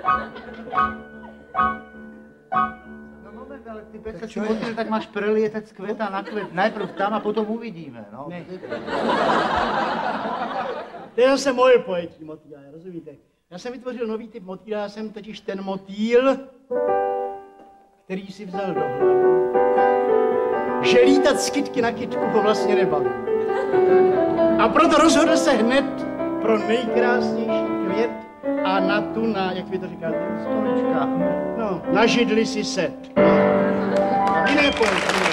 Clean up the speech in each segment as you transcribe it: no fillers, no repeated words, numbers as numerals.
No moment, ale ty Petře si motýl, tak máš prelietec květa na květ. Najprv tam a potom uvidíme, no. Ne. To je zase moje pojetí motýla, rozumíte? Já jsem vytvořil nový typ motýla, já jsem totiž ten motýl, který si vzal do hlavy, že lítat z kytky na kytku ho vlastně nebaví. A proto rozhodl se hned pro nejkrásnější květ a na tu, jak vy to říkáte, stolička, no, na židli si set. Jiné pojetí.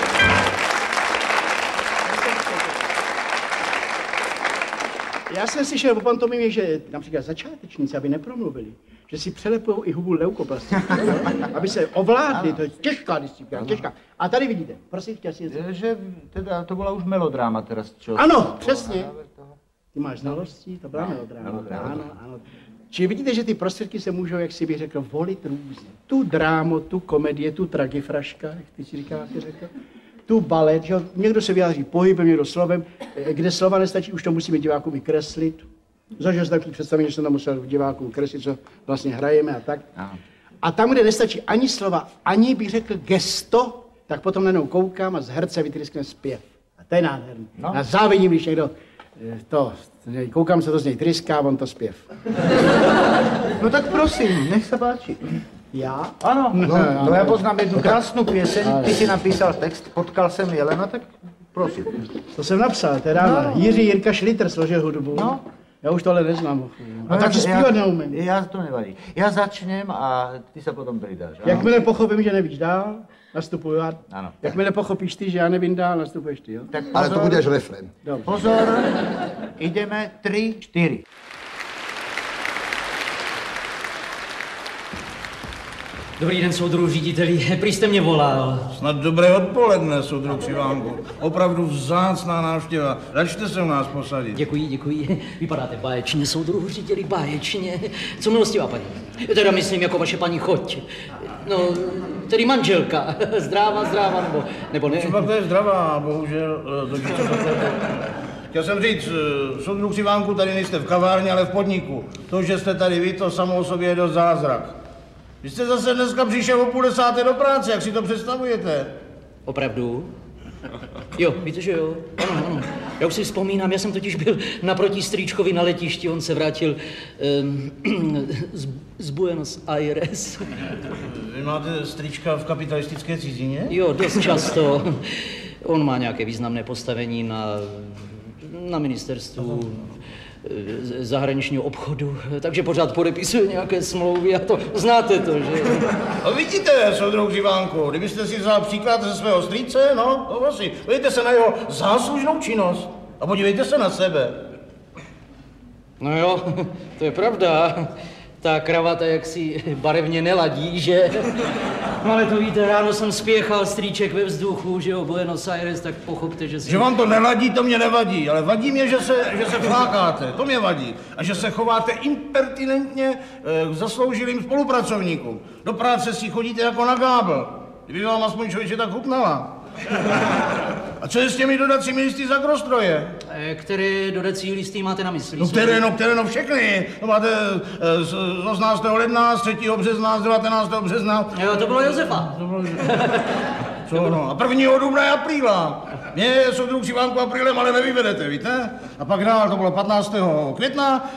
Já jsem slyšel o pantomimě, že například začátečníci, aby nepromluvili, že si přelepujou i hubu leukoplasty, aby se ovládli, to je těžká disciplína, těžká. A tady vidíte, prosím, chtěl si něco. Že teda to byla už melodráma teraz, čo? Ano, přesně. Ty máš znalosti, to byla melodráma. Ano. Čili vidíte, že ty prostředky se můžou, jak si bych řekl, volit různě. Tu drámu, tu komedie, tu tragifraška, jak ty si říkáš, řekl. Tu balet, že někdo se vyjádří pohybem, někdo slovem, kde slova nestačí, už to musíme divákům vykreslit. Zažil jsem takový představení, že jsem tam musel divákům kreslit, co vlastně hrajeme a tak. A tam, kde nestačí ani slova, ani bych řekl gesto, tak potom na něj koukám a z herce vytryskne zpěv. A to je nádherný. No. Já závidím, když někdo koukám se to z něj tryská, on to zpěv. No tak prosím, nech se páči. Já? Ano, no já poznám jednu krásnou pěseň, ty si napísal text, potkal jsem Jelena, tak prosím. To jsem napsal, to je ráno. Jiří Jirka Šliter složil hudbu. No. Já už tohle neznám. A no takže zpívat neumím. Já to nevadí. Já začnem a ty se potom přidáš. Jakmile pochopím, že nevíš dál, nastupuju já. Ano. Jakmile pochopíš ty, že já nevím dál, nastupuješ ty, jo? Tak pozor, ale to budeš refren. Dobře. Pozor, jdeme 3, 4. Dobrý den, soudruhu řediteli, prý jste mě volal. Snad dobré odpoledne, soudruh Křivánku. Opravdu vzácná návštěva. Račte se u nás posadit. Děkuji. Vypadáte báječně, soudruhu řediteli, báječně. Co milostivá paní? Teda myslím jako vaše paní choť. No, tedy manželka. Zdráva, nebo ne? Třeba to je zdravá, bohužel. Chtěl jsem říct, soudruh Křivánku, tady nejste v kavárně, ale v podniku. To, že jste tady vy, to samo o sobě je dost zázrak. Vy jste zase dneska přišel o 9:30 do práce, jak si to představujete? Opravdu? Jo, víte, že jo? Ano. Já už si vzpomínám, já jsem totiž byl naproti strýčkovi na letišti, on se vrátil z Buenos Aires. Vy máte strýčka v kapitalistické cizině? Jo, dost často. On má nějaké významné postavení na ministerstvu zahraničního obchodu, takže pořád podepisuje nějaké smlouvy a to znáte to, že? No vidíte, soudruh Křivánku, kdybyste si vzal příklad ze svého strýce, no vlastně, podívejte se na jeho záslužnou činnost a podívejte se na sebe. No jo, to je pravda. Ta kravata jaksi barevně neladí, že? No ale to víte, ráno jsem spěchal, strýček ve vzduchu, že jo, Buenos Aires, tak pochopte, že si... Že vám to neladí, to mě nevadí, ale vadí mě, že se flákáte, to mě vadí. A že se chováte impertinentně k zasloužilým spolupracovníkům. Do práce si chodíte jako na gábl. Kdyby vám aspoň člověče tak chutnala. A co je s těmi dodacími listy z agrostroje? Které dodací listy máte na mysli? No všechny. To máte z 18. ledna, z 3. března, z 19. března. Jo, to bylo Josefa. Co no? A 1. dubna je apríla. Mě soudruh Křivánku aprílem ale nevyvedete, víte? A pak dál to bylo 15. května,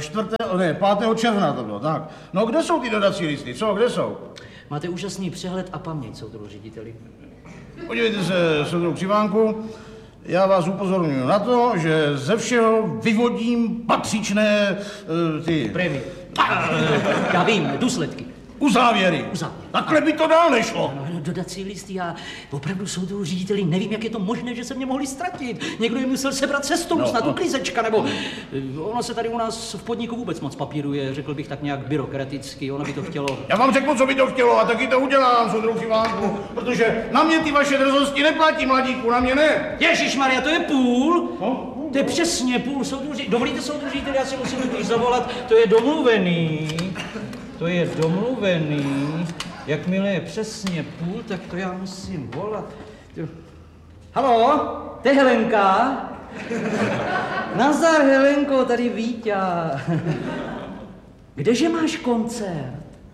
5. června to bylo, tak. No kde jsou ty dodací listy? Kde jsou? Máte úžasný přehled a paměť, soudruh řediteli. Podívejte se, soudruh Křivánku, já vás upozorňuji na to, že ze všeho vyvodím patřičné ty... Prémie. Já vím, důsledky. Uzávěry. Takhle by to dál nešlo. No, dodací listy, já opravdu soudruhu řediteli nevím, jak je to možné, že se mě mohli ztratit. Někdo je musel sebrat cestou, snad uklízečka, nebo... Ono se tady u nás v podniku vůbec moc papíruje, řekl bych tak nějak byrokraticky, ono by to chtělo... Já vám řeknu, co by to chtělo a taky to udělám, soudruh Křivánku, protože na mě ty vaše drzosti neplatí, mladíku, na mě ne. Ježišmarja, to je půl? No? To je přesně půl, soudruhu řediteli. Dovolíte, soudruhu řediteli, já si musím totiž zavolat, to je domluvený. To je domluvený. Jakmile je přesně půl, tak to já musím volat. Haló, to je Helenka? Nazdar, Helenko, tady Víťa. Kdeže máš koncert?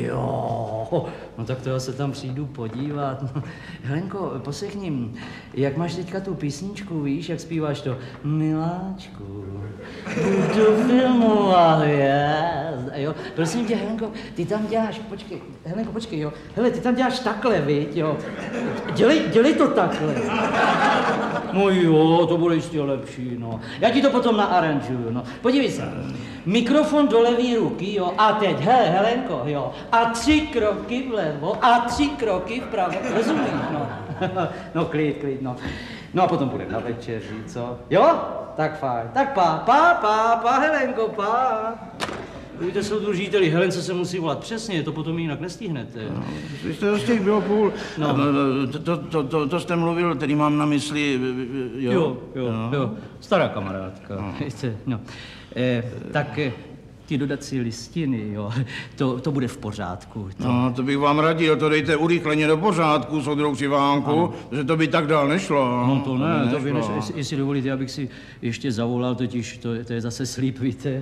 Jo, no tak to já se tam přijdu podívat. No, Helenko, poslechni, jak máš teďka tu písničku, víš, jak zpíváš to? Miláčku, budu filmovat, jo. Prosím tě, Helenko, ty tam děláš, počkej, Helenko, počkej, jo. Hele, ty tam děláš takhle, viď, jo. Dělej to takhle. No jo, to bude jistě lepší, no. Já ti to potom naaranžuju, no. Podívej se. Mikrofon do levý ruky, jo, a teď, Helenko, jo, a 3 kroky vlevo a 3 kroky vpravo, rozumíš, no. No, klid, no. No a potom bude na večeři, co? Jo? Tak fajn, tak pa, Helenko, pa. Víte, soudružiteli, Helence se musí volat přesně, to potom jinak nestihnete. No, vy jste z těch bylo půl. No. To jste mluvil, tedy mám na mysli, jo? Jo, stará kamarádka, no. Víte, no. Tak ty dodací listiny, jo, to bude v pořádku. No, to bych vám radil, to dejte urychleně do pořádku, soudruh Přivánku, že to by tak dál nešlo. No to ne, to by nešlo. Jestli dovolíte, abych si ještě zavolal, totiž to je zase slib, víte.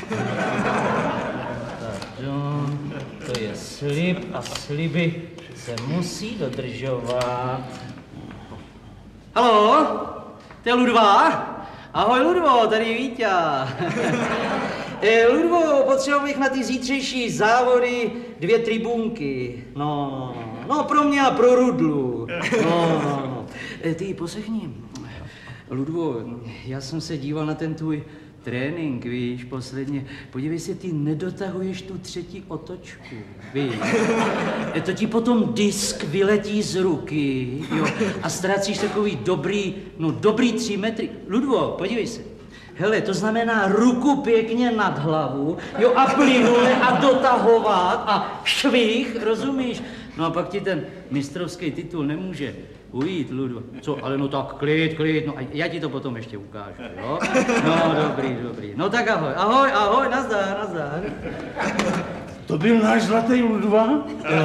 Jo, to je slib a sliby se musí dodržovat. Haló, to je Ludva? Ahoj, Ludvo, tady Víťa. Ludvo, potřeboval bych na ty zítřejší závody 2 tribunky. No, pro mě a pro Rudlu. No. Ty, poslechni. Ludvo, já jsem se díval na ten tvůj trénink, víš, posledně. Podívej se, ty nedotahuješ tu 3. otočku, víš. To ti potom disk vyletí z ruky, jo, a ztrácíš takový dobrý 3 metry. Ludvo, podívej se. Hele, to znamená ruku pěkně nad hlavu, jo, a plynule a dotahovat a švih, rozumíš? No a pak ti ten mistrovský titul nemůže ujít, Ludvo. Co, ale no tak klid, no a já ti to potom ještě ukážu, jo? No, dobrý. No tak ahoj, nazdar. To byl náš zlatý Ludva? Jo.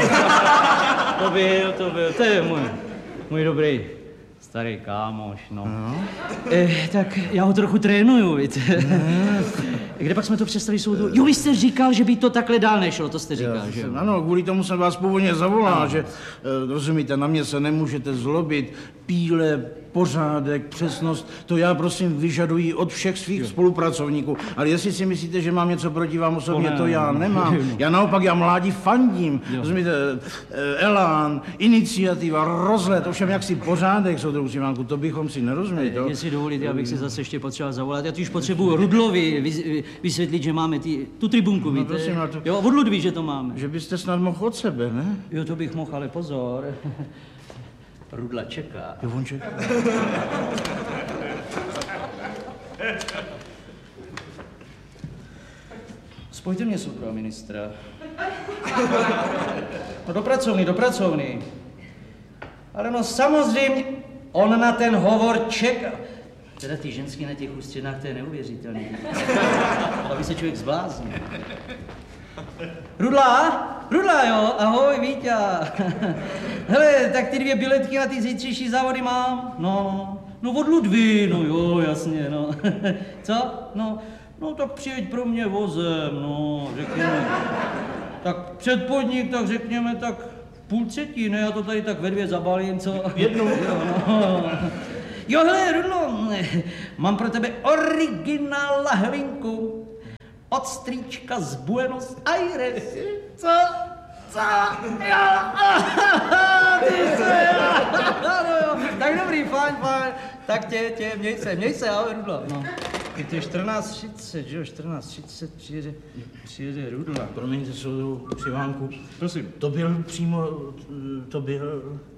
To je můj dobrý starý kámoš, no. Tak já ho trochu trénuju, víte. Kde pak jsme to přestali soudu? Jo, vy jste říkal, že by to takhle dál nešlo, to jste říkal, že jo? Ano, kvůli tomu jsem vás původně zavolal, že, rozumíte, na mě se nemůžete zlobit, píle, pořádek, přesnost, to já prosím vyžaduji od všech svých spolupracovníků. Ale jestli si myslíte, že mám něco proti vám osobně, to já nemám. Já naopak, já mládí fandím. Rozumíte, elán, iniciativa, rozhled, ovšem jaksi pořádek, soudruh Přivánku, to bychom si nerozuměli. Jestli dovolíte, abych si zase ještě potřeboval zavolat. Já tu už potřebuji Rudlovi vysvětlit, že máme tu tribunku, víte? Prosím, jo, od Ludví, že to máme. Že byste snad mohl od sebe, ne? Jo, to bych mohl, ale pozor. Rudla čeká. Jo, on čeká. Spojte mě, soudruha ministra. No do pracovny. Ale no samozřejmě, on na ten hovor čeká. Teda ty ženský na těch ústřenách, to je neuvěřitelný. Aby se člověk zblázní. Rudla, jo, ahoj, Víťa. Hele, tak ty 2 biletky na ty zítřejší závody mám. No od Ludvy, no jo, jasně, no. Co? No tak přijeď pro mě vozem, no, řekněme. Tak před podnik, tak řekněme, tak 2:30, ne, já to tady tak ve 2 zabalím, co? Jednou. Jo, hele, Rudlo, mám pro tebe originál lahlinku. Od strýčka z Buenos Aires. Co? Jo, ty se, tak dobrý, fajn. Tak měj se, ahoj, Rudla. No. Je to 14:30, že jo, 14:30 přijede Rudla. Promiňte, soudruh Přivánku. Prosím. To byl přímo, to byl...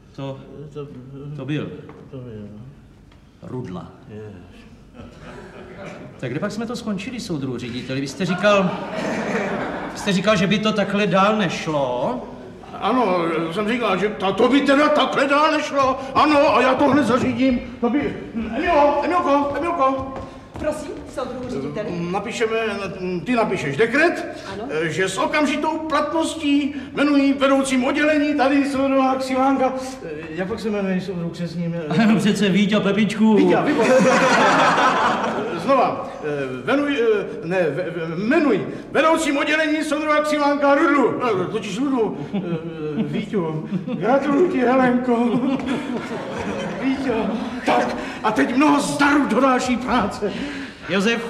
Rudla. Yes. Tak kde pak jsme to skončili, soudruhu řediteli? Vy jste říkal, že by to takhle dál nešlo? Ano, jsem říkal, že to by teda takhle dál nešlo. Ano, a já to hned zařídím. To by... Emilko. Prosím, soudruhu řediteli. Ty napíšeš dekret, že s okamžitou platností jmenují vedoucím oddělení tady soudruha Xilánka. Jak pak se jmenuje soudruh křesním? Přece Víťa Pepičku. Víťa, výborně. Znova. Jmenuj vedoucím oddělení soudruha Xilánka Rudlu. Totiž Rudlu. Víťo, gratuluji ti, Helenko. Víťo. Tak, a teď mnoho zdaru do další práce. Josef,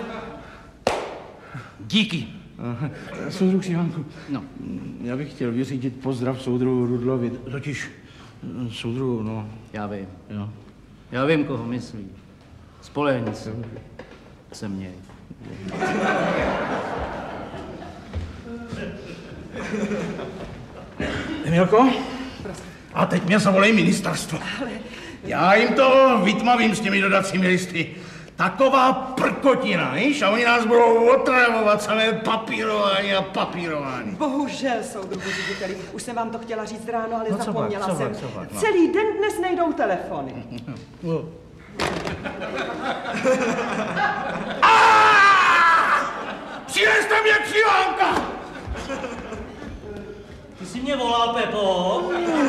díky. Soudruh Xilánku, no, já bych chtěl vyřídit pozdrav soudruhu Rudlovi, totiž soudruhu, no. Já vím, jo. Já vím, koho myslí. Spolehni se mě. Emilko? A teď mě zavolej ministerstvo. Já jim to vytmavím s těmi dodacími listy. Taková prkotina, víš? A oni nás budou otravovat, samé papírování a papírování. Bohužel, soudruhu řediteli, už jsem vám to chtěla říct ráno, ale zapomněla jsem. Co pak? Celý den dnes nejdou telefony. Přineste mě Xilánka! Ty jsi mě volal, Pepo?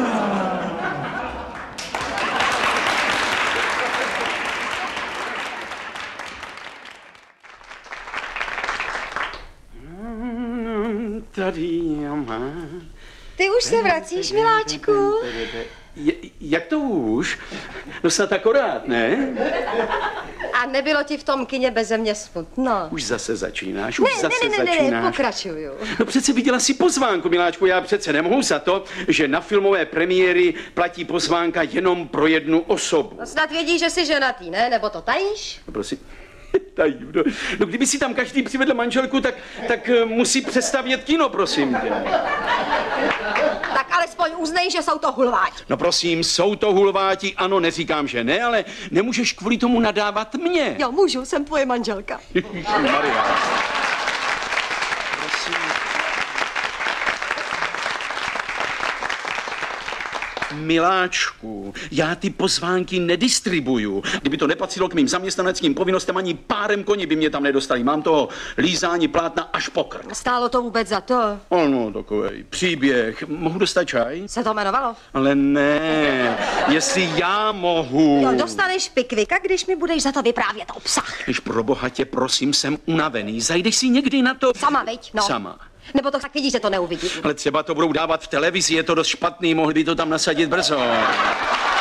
Tady, Ty už se vracíš, miláčku? Jak to už? No snad akorát, ne? A nebylo ti v tom kině beze mě smutno? Už zase začínáš, Ne, pokračuju. No přece viděla si pozvánku, miláčku, já přece nemohu za to, že na filmové premiéry platí pozvánka jenom pro jednu osobu. No snad vědí, že jsi ženatý, ne? Nebo to tajíš? No prosím. Tajím, no kdyby si tam každý přivedl manželku, tak musí přestavět kino, prosím tě. Tak alespoň uznej, že jsou to hulváti. No prosím, jsou to hulváti, ano, neříkám, že ne, ale nemůžeš kvůli tomu nadávat mě. Jo, můžu, jsem tvoje manželka. Maria. Prosím. Miláčku, já ty pozvánky nedistribuju. Kdyby to nepatřilo k mým zaměstnaneckým povinnostem, ani párem koní by mě tam nedostali. Mám toho lízání plátna až po krk. Stálo to vůbec za to? Ano, takovej příběh. Mohu dostat čaj? Se to jmenovalo? Ale ne, jestli já mohu. Jo, dostaneš pikvika, když mi budeš za to vyprávět obsah. Když pro boha tě prosím, jsem unavený. Zajdeš si někdy na to? Sama, veď? No. Sama. Nebo to tak vidíš, že to neuvidí. Ale třeba to budou dávat v televizi, je to dost špatný, mohli by to tam nasadit brzo.